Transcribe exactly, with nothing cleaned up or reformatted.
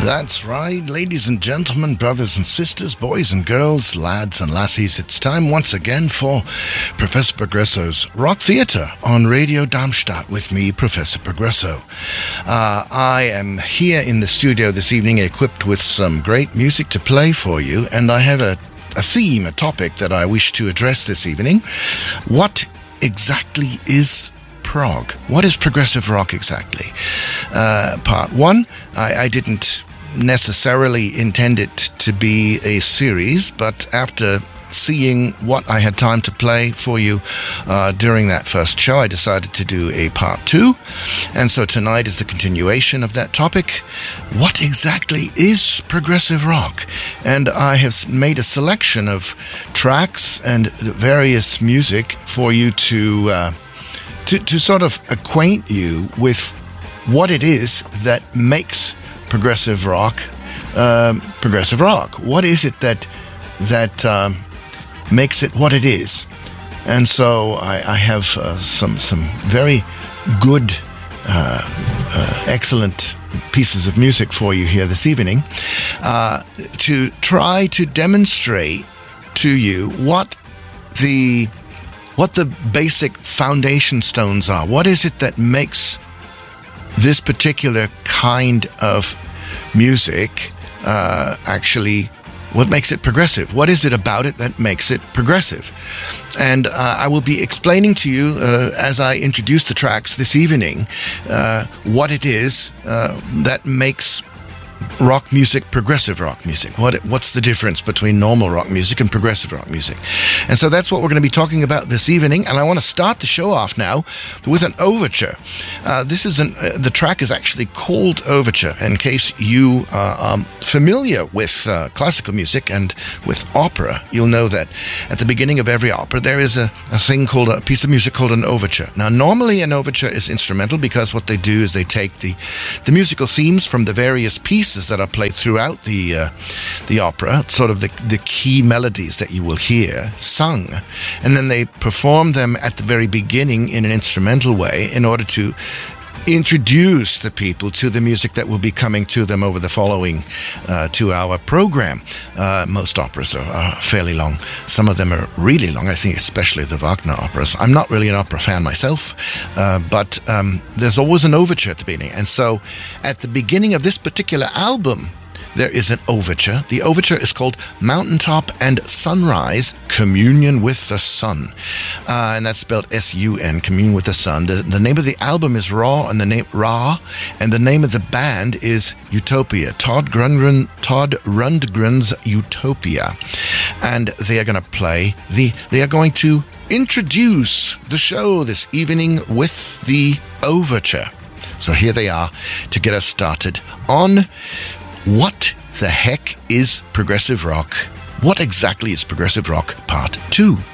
That's right, ladies and gentlemen, brothers and sisters, boys and girls, lads and lassies. It's time once again for Professor Progresso's Rock Theatre on Radio Darmstadt with me, Professor Progresso. Uh, I am here in the studio this evening equipped with some great music to play for you, and I have a, a theme, a topic that I wish to address this evening. What exactly is prog? What is progressive rock exactly? Uh, part one, I, I didn't necessarily intend it to be a series, but after seeing what I had time to play for you uh, during that first show, I decided to do a part two. And so tonight is the continuation of that topic. What exactly is progressive rock? And I have made a selection of tracks and various music for you to uh, to, to sort of acquaint you with what it is that makes progressive rock um, progressive rock. What is it that that um, makes it what it is? And so I, I have uh, some some very good, uh, uh, excellent pieces of music for you here this evening uh, to try to demonstrate to you what the what the basic foundation stones are. What is it that makes this particular kind of music uh, actually, what makes it progressive? What is it about it that makes it progressive? And uh, I will be explaining to you uh, as I introduce the tracks this evening uh, what it is uh, that makes rock music progressive rock music. What what's the difference between normal rock music and progressive rock music? And so that's what we're going to be talking about this evening. And I want to start the show off now with an overture. Uh, this is an uh, the track is actually called Overture. In case you uh, are familiar with uh, classical music and with opera, you'll know that at the beginning of every opera there is a, a thing called a piece of music called an overture. Now, normally an overture is instrumental because what they do is they take the the musical themes from the various pieces that are played throughout the uh, the opera, sort of the, the key melodies that you will hear sung, and then they perform them at the very beginning in an instrumental way in order to introduce the people to the music that will be coming to them over the following uh, two-hour program. Uh, most operas are, are fairly long. Some of them are really long, I think especially the Wagner operas. I'm not really an opera fan myself, uh, but um, there's always an overture at the beginning. And so at the beginning of this particular album, there is an overture. The overture is called Mountaintop and Sunrise, Communion with the Sun. Uh, and that's spelled S U N, Communion with the Sun. The, the name of the album is Raw, and the name Ra, and the name of the band is Utopia. Todd Rundgren, Todd Rundgren's Utopia. And they are going to play the, they are going to introduce the show this evening with the overture. So here they are to get us started on what the heck is progressive rock? What exactly is progressive rock part two?